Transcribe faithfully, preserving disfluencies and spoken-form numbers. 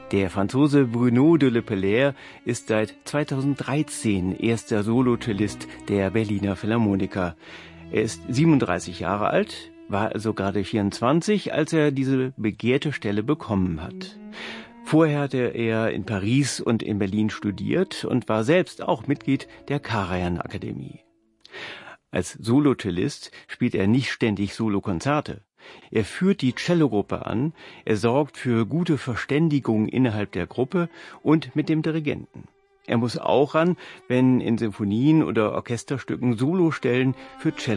Der Franzose Bruno de Le Pellère ist seit zweitausenddreizehn erster Solocellist der Berliner Philharmoniker. Er ist siebenunddreißig Jahre alt, war also gerade vierundzwanzig, als er diese begehrte Stelle bekommen hat. Vorher hatte er in Paris und in Berlin studiert und war selbst auch Mitglied der Karajan-Akademie. Als Solocellist spielt er nicht ständig Solokonzerte. Er führt die Cellogruppe an, er sorgt für gute Verständigung innerhalb der Gruppe und mit dem Dirigenten. Er muss auch ran, wenn in Sinfonien oder Orchesterstücken Solostellen für Cello